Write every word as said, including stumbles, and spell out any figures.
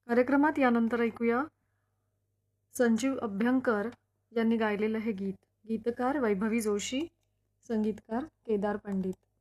कार्यक्रमात यानंतर ऐकूया संजीव अभ्यंकर यांनी गायलेलं हे गीत. गीतकार वैभवी जोशी, संगीतकार केदार पंडित.